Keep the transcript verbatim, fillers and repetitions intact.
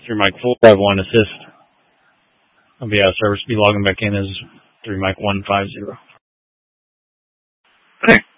three Mike four five one assist. I'll be out of service. Be logging back in as three Mike one five zero.